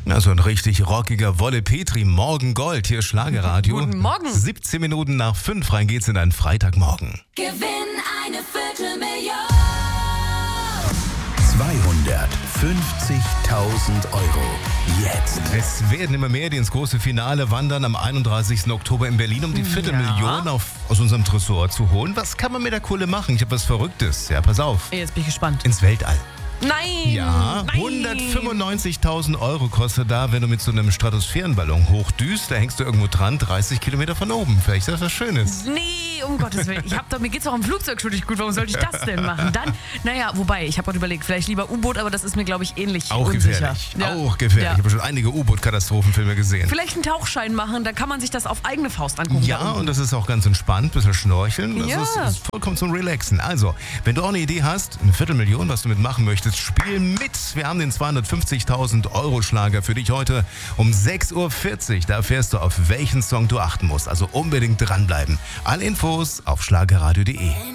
Also ein richtig rockiger Wolle Petri, Morgen Gold, hier Schlagerradio. Guten Morgen. 17 Minuten nach 5, rein geht's in einen Freitagmorgen. Gewinn eine Viertelmillion. 250.000 Euro. Jetzt. Es werden immer mehr, die ins große Finale wandern am 31. Oktober in Berlin, um die Viertelmillion aus unserem Tresor zu holen. Was kann man mit der Kohle machen? Ich habe was Verrücktes. Ja, pass auf. Jetzt bin ich gespannt. Ins Weltall. Nein! Ja, nein. 195.000 Euro kostet da, wenn du mit so einem Stratosphärenballon hochdüst. Da hängst du irgendwo dran, 30 Kilometer von oben. Vielleicht ist das was Schönes. Nee, um Gottes Willen. Mir geht's doch am Flugzeug schon nicht gut. Warum sollte ich das denn machen? Dann, wobei, ich habe gerade überlegt, vielleicht lieber U-Boot, aber das ist mir, glaube ich, ähnlich Auch unsicher. gefährlich. Ja. Auch gefährlich. Ja. Ich habe schon einige U-Boot-Katastrophenfilme gesehen. Vielleicht einen Tauchschein machen, dann kann man sich das auf eigene Faust angucken. Ja, und das ist auch ganz entspannt, bisschen schnorcheln. Das Ja. ist vollkommen zum Relaxen. Also, wenn du auch eine Idee hast, eine Viertelmillion, was du mitmachen möchtest, spiel mit. Wir haben den 250.000 Euro Schlager für dich heute um 6.40 Uhr. Da erfährst du, auf welchen Song du achten musst. Also unbedingt dranbleiben. Alle Infos auf schlagerradio.de.